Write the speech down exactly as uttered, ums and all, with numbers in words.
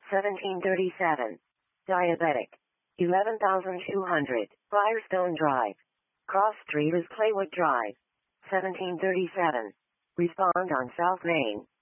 seventeen thirty-seven. Diabetic. eleven thousand two hundred. Firestone Drive. Cross Street is Claywood Drive. seventeen thirty-seven. Respond on South Main.